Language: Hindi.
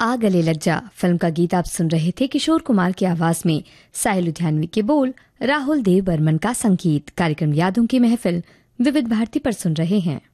आ गले लग जा फिल्म का गीत आप सुन रहे थे किशोर कुमार की आवाज में, साहिल लुधियानवी के बोल, राहुल देव बर्मन का संगीत। कार्यक्रम यादों की महफिल विविध भारती पर सुन रहे हैं।